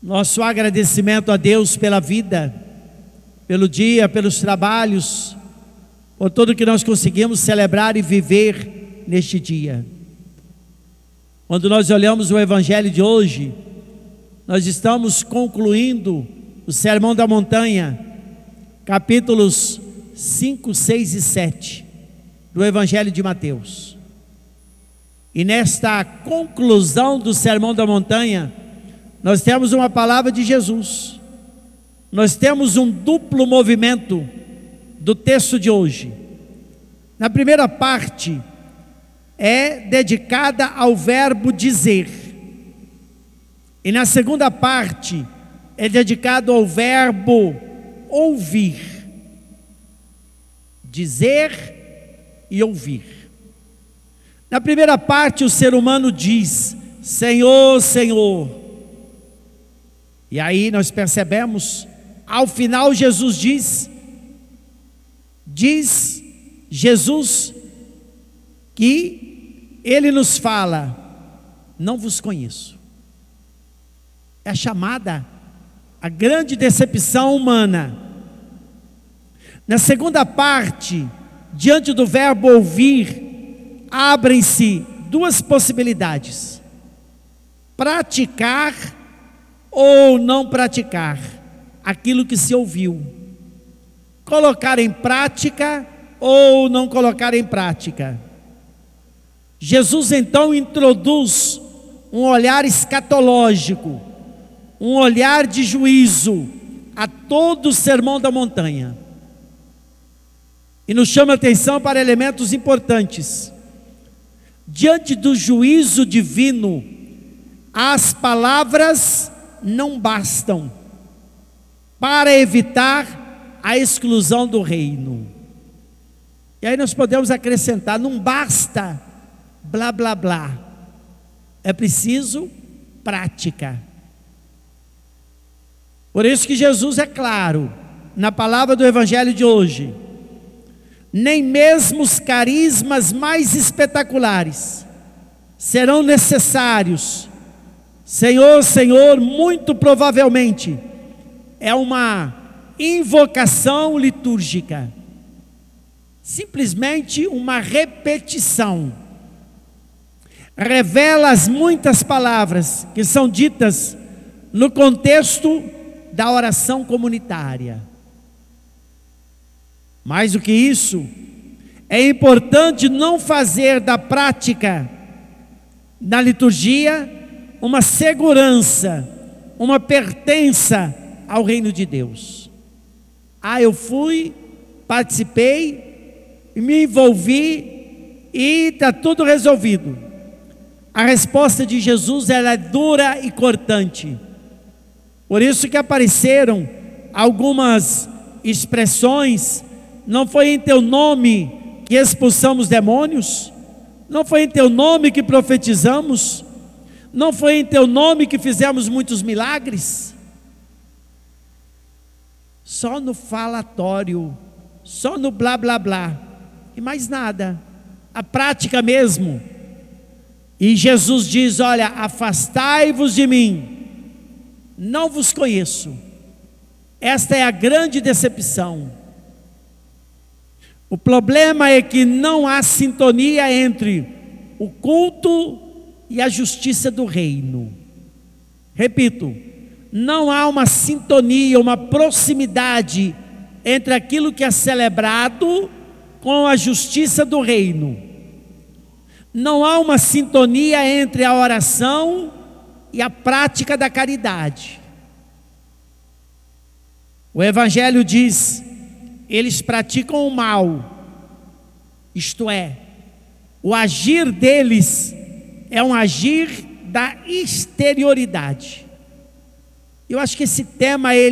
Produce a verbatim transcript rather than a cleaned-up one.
Nosso agradecimento a Deus pela vida, pelo dia, pelos trabalhos, por tudo que nós conseguimos celebrar e viver neste dia. Quando nós olhamos o Evangelho de hoje, nós estamos concluindo o Sermão da Montanha, capítulos cinco, seis e sete do Evangelho de Mateus. E nesta conclusão do Sermão da Montanha, nós temos uma palavra de Jesus. Nós temos um duplo movimento do texto de hoje. Na primeira parte, é dedicada ao verbo dizer. E na segunda parte, é dedicado ao verbo ouvir. Dizer e ouvir. Na primeira parte, o ser humano diz: Senhor, Senhor. E aí nós percebemos, ao final Jesus diz, diz Jesus que Ele nos fala: não vos conheço. É a chamada, a grande decepção humana. Na segunda parte, diante do verbo ouvir, abrem-se duas possibilidades: praticar ou não praticar aquilo que se ouviu, colocar em prática ou não colocar em prática. Jesus então introduz um olhar escatológico, um olhar de juízo a todo o Sermão da Montanha, e nos chama a atenção para elementos importantes. Diante do juízo divino, as palavras não bastam para evitar a exclusão do reino. E aí nós podemos acrescentar: não basta blá blá blá, é preciso prática. Por isso que Jesus é claro na palavra do Evangelho de hoje: nem mesmo os carismas mais espetaculares serão necessários. Senhor, Senhor, muito provavelmente é uma invocação litúrgica, simplesmente uma repetição. Revela as muitas palavras que são ditas no contexto da oração comunitária. Mais do que isso, é importante não fazer da prática na liturgia uma segurança, uma pertença ao reino de Deus. Ah, eu fui, participei, me envolvi e está tudo resolvido. A resposta de Jesus, ela é dura e cortante. Por isso que apareceram algumas expressões: não foi em teu nome que expulsamos demônios, não foi em teu nome que profetizamos, não foi em teu nome que fizemos muitos milagres. Só no falatório, só no blá blá blá, e mais nada, a prática mesmo. E Jesus diz: olha, afastai-vos de mim, não vos conheço. Esta é a grande decepção. O problema é que não há sintonia entre o culto e a justiça do reino. Repito, não há uma sintonia, uma proximidade entre aquilo que é celebrado com a justiça do reino. Não há uma sintonia entre a oração e a prática da caridade. O Evangelho diz: eles praticam o mal, isto é, o agir deles é um agir da exterioridade. Eu acho que esse tema ele